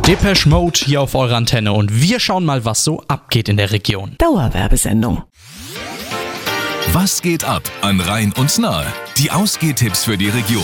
Depeche Mode hier auf eurer Antenne und wir schauen mal, was so abgeht in der Region. Dauerwerbesendung. Was geht ab an Rhein und Nahe? Die Ausgehtipps für die Region.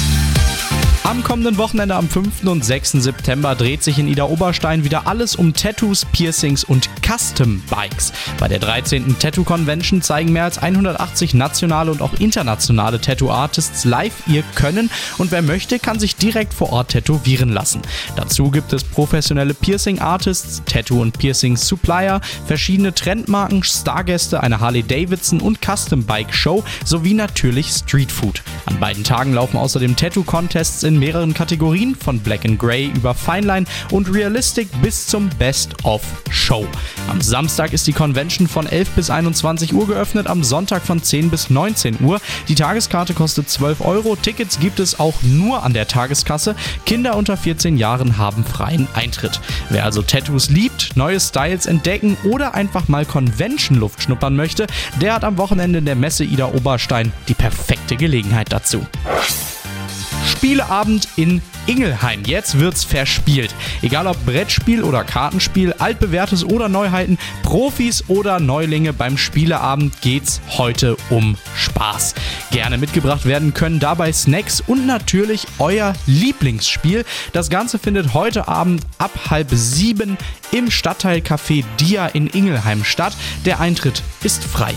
Am kommenden Wochenende am 5. und 6. September dreht sich in Idar-Oberstein wieder alles um Tattoos, Piercings und Custom Bikes. Bei der 13. Tattoo Convention zeigen mehr als 180 nationale und auch internationale Tattoo-Artists live ihr Können und wer möchte, kann sich direkt vor Ort tätowieren lassen. Dazu gibt es professionelle Piercing-Artists, Tattoo- und Piercing-Supplier, verschiedene Trendmarken, Stargäste, eine Harley-Davidson- und Custom-Bike-Show sowie natürlich Streetfood. An beiden Tagen laufen außerdem Tattoo-Contests in mehreren Kategorien, von Black and Grey über Fineline und Realistic bis zum Best-of-Show. Am Samstag ist die Convention von 11 bis 21 Uhr geöffnet, am Sonntag von 10 bis 19 Uhr. Die Tageskarte kostet 12 €. Tickets gibt es auch nur an der Tageskasse. Kinder unter 14 Jahren haben freien Eintritt. Wer also Tattoos liebt, neue Styles entdecken oder einfach mal Convention-Luft schnuppern möchte, der hat am Wochenende in der Messe Idar-Oberstein die perfekte Gelegenheit dazu. Spieleabend in Ingelheim. Jetzt wird's verspielt. Egal ob Brettspiel oder Kartenspiel, altbewährtes oder Neuheiten, Profis oder Neulinge, beim Spieleabend geht's heute um Spaß. Gerne mitgebracht werden können dabei Snacks und natürlich euer Lieblingsspiel. Das Ganze findet heute Abend ab 6:30 im Stadtteilcafé Dia in Ingelheim statt. Der Eintritt ist frei.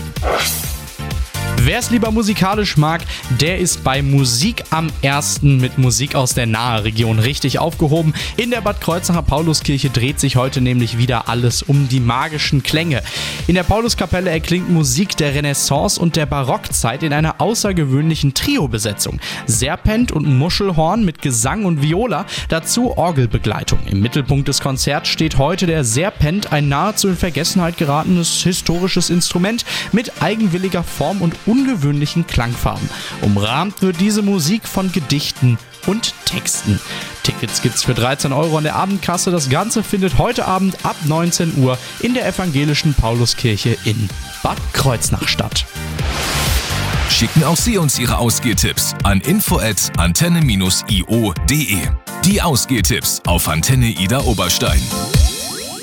Wer es lieber musikalisch mag, der ist bei Musik am 1. mit Musik aus der Nahe-Region richtig aufgehoben. In der Bad Kreuznacher Pauluskirche dreht sich heute nämlich wieder alles um die magischen Klänge. In der Pauluskapelle erklingt Musik der Renaissance und der Barockzeit in einer außergewöhnlichen Trio-Besetzung. Serpent und Muschelhorn mit Gesang und Viola, dazu Orgelbegleitung. Im Mittelpunkt des Konzerts steht heute der Serpent, ein nahezu in Vergessenheit geratenes historisches Instrument mit eigenwilliger Form und ungewöhnlichen Klangfarben. Umrahmt wird diese Musik von Gedichten und Texten. Tickets gibt's für 13 € an der Abendkasse. Das Ganze findet heute Abend ab 19 Uhr in der evangelischen Pauluskirche in Bad Kreuznach statt. Schicken auch Sie uns Ihre Ausgehtipps an info@antenne-io.de. Die Ausgehtipps auf Antenne Idar-Oberstein.